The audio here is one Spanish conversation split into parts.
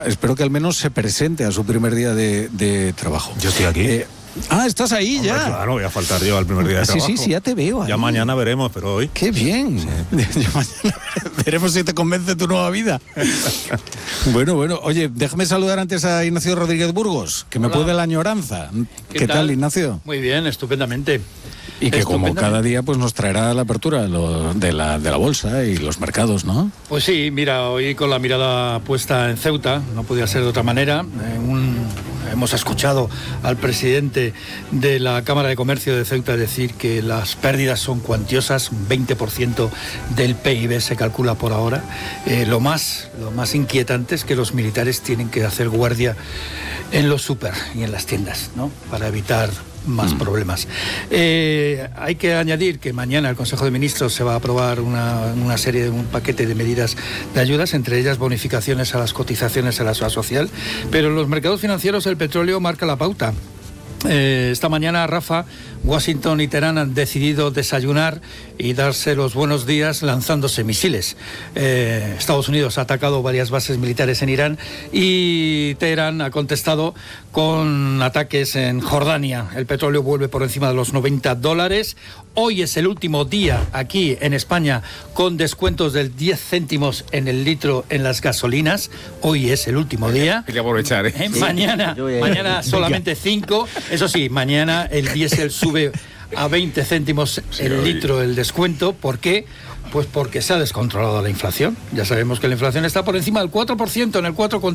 Espero que al menos se presente a su primer día de trabajo. Yo estoy aquí. Estás ahí. Hombre, ya. Claro, voy a faltar yo al primer día de trabajo. Sí, ya te veo ahí. Ya mañana veremos, pero hoy... ¡Qué bien! Sí. Ya mañana veremos si te convence tu nueva vida. Bueno, oye, déjame saludar antes a Ignacio Rodríguez Burgos, que me puede la añoranza. ¿Qué tal, Ignacio? Muy bien, estupendamente. Y que como cada día pues nos traerá la apertura de la bolsa y los mercados, ¿no? Pues sí, mira, hoy con la mirada puesta en Ceuta, no podía ser de otra manera. Hemos escuchado al presidente de la Cámara de Comercio de Ceuta decir que las pérdidas son cuantiosas, 20% del PIB se calcula por ahora. Lo más inquietante es que los militares tienen que hacer guardia en los súper y en las tiendas, ¿no? Para evitar más problemas. Hay que añadir que mañana el Consejo de Ministros se va a aprobar un paquete de medidas de ayudas, entre ellas bonificaciones a las cotizaciones a la seguridad social, pero en los mercados financieros el petróleo marca la pauta. Esta mañana, Rafa, Washington y Teherán han decidido desayunar y darse los buenos días lanzándose misiles. Estados Unidos ha atacado varias bases militares en Irán y Teherán ha contestado con ataques en Jordania. El petróleo vuelve por encima de los $90. Hoy es el último día aquí en España con descuentos del 10 céntimos en el litro en las gasolinas. Hoy es el último día. Hay que aprovechar, ¿eh? Mañana solamente 5. Eso sí, mañana el diésel sube a 20 céntimos el litro el descuento. ¿Por qué? Pues porque se ha descontrolado la inflación. Ya sabemos que la inflación está por encima del 4%, en el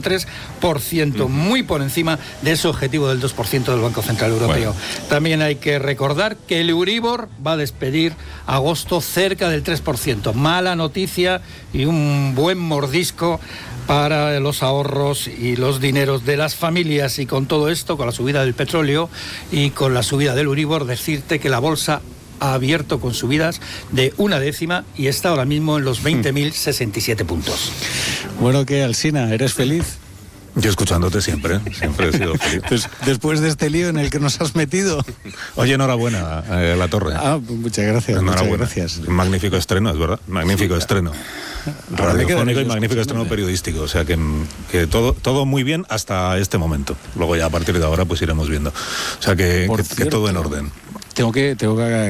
4,3%, muy por encima de ese objetivo del 2% del Banco Central Europeo. Bueno. También hay que recordar que el Euribor va a despedir agosto cerca del 3%. Mala noticia y un buen mordisco para los ahorros y los dineros de las familias. Y con todo esto, con la subida del petróleo y con la subida del Euribor, decirte que la bolsa ha abierto con subidas de 1/10 y está ahora mismo en los 20.067 puntos. Bueno, ¿qué, Alsina? ¿Eres feliz? Yo escuchándote siempre he sido feliz. Después de este lío en el que nos has metido. Oye, enhorabuena, La Torre. Muchas gracias. Enhorabuena. Muchas gracias. Magnífico estreno, es verdad. Magnífico estreno. Radiofónico y magnífico estreno periodístico. O sea que todo muy bien hasta este momento. Luego ya a partir de ahora pues iremos viendo. O sea que todo en orden. Tengo que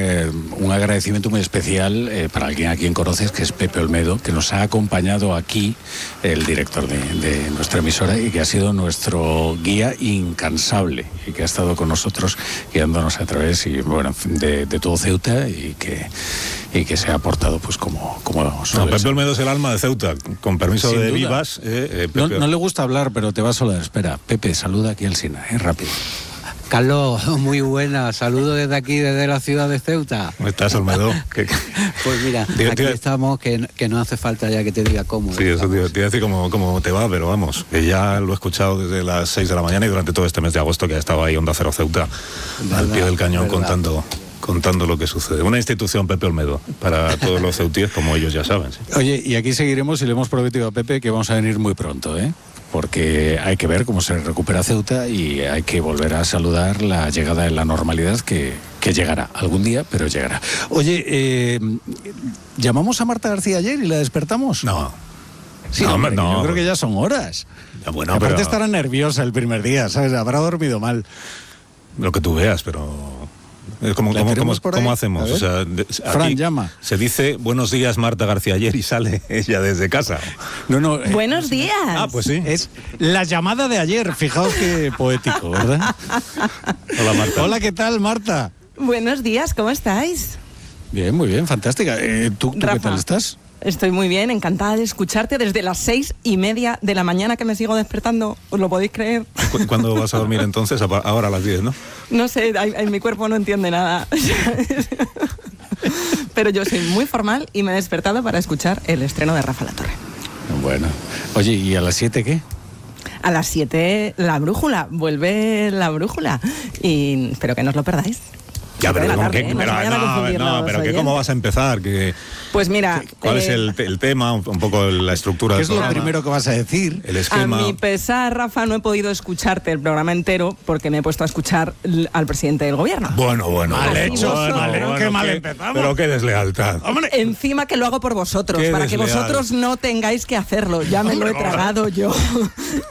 un agradecimiento muy especial para alguien a quien conoces, que es Pepe Olmedo, que nos ha acompañado aquí, el director de nuestra emisora, y que ha sido nuestro guía incansable y que ha estado con nosotros guiándonos a través de todo Ceuta y que se ha aportado pues como Pepe Olmedo es el alma de Ceuta, con permiso de Vivas. No le gusta hablar, pero te va a saludar. Espera, Pepe, saluda aquí al Sina, rápido. Carlos, muy buena. Saludos desde aquí, desde la ciudad de Ceuta. ¿Cómo estás, Olmedo? Pues mira, aquí estamos, que no hace falta ya que te diga cómo. Sí, eso te iba a decir cómo te va, pero vamos, que ya lo he escuchado desde las 6 de la mañana y durante todo este mes de agosto que ha estado ahí Onda Cero Ceuta, al pie del cañón, contando lo que sucede. Una institución, Pepe Olmedo, para todos los ceutíes, como ellos ya saben. ¿Sí? Oye, y aquí seguiremos y le hemos prometido a Pepe que vamos a venir muy pronto, porque hay que ver cómo se recupera Ceuta y hay que volver a saludar la llegada de la normalidad que llegará algún día, pero llegará. Oye, ¿llamamos a Marta García ayer y la despertamos? No. Sí, no, hombre, yo creo que ya son horas. Ya, bueno, aparte estará nerviosa el primer día, ¿sabes? Habrá dormido mal. Lo que tú veas, pero... ¿Cómo hacemos? O sea, Fran, llama. Se dice buenos días Marta García ayer y sale ella desde casa. No. Buenos días. Pues sí. Es la llamada de ayer. Fijaos qué poético, ¿verdad? Hola, Marta. Hola, ¿qué tal, Marta? Buenos días, ¿cómo estáis? Bien, muy bien, fantástica. ¿Tú Rafa, qué tal estás? Estoy muy bien, encantada de escucharte desde las 6:30 de la mañana que me sigo despertando. ¿Os lo podéis creer? ¿Cuándo vas a dormir entonces? Ahora a las 10, ¿no? No sé, mi cuerpo no entiende nada. Pero yo soy muy formal y me he despertado para escuchar el estreno de Rafa La Torre. Bueno. Oye, ¿y a las 7 qué? A las 7 la brújula, vuelve la brújula. Y espero que no os lo perdáis. Ya, pero ¿cómo vas a empezar? Pues mira... ¿Cuál es el tema, un poco la estructura del programa? ¿Qué es lo primero que vas a decir? El esquema. A mi pesar, Rafa, no he podido escucharte el programa entero porque me he puesto a escuchar al presidente del gobierno. Bueno. Mal hecho, qué mal empezamos. Pero qué deslealtad. ¡Hombre! Encima que lo hago por vosotros, para que vosotros no tengáis que hacerlo. Ya me lo he tragado yo.